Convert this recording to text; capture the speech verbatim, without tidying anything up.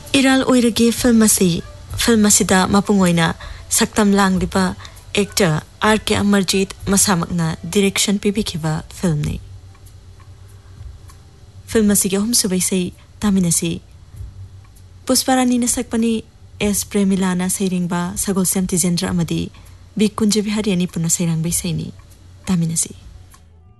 इराल ओइरगे film असी film असिदा मपुंग ओइना सक्तम लांगलिबा actor are के Amarjeet मसामकना direction पिबिखिबा film ने फिल्म असिगे हम सुबैसै तामिनसी पुष्पारानी न सकपनी एस प्रेमिलाना सैरिंगबा सगोलसेम तिजेंद्र अमदी बी कुंज बिहारी अनि पुन सैरांग बैसैनी तामिनसी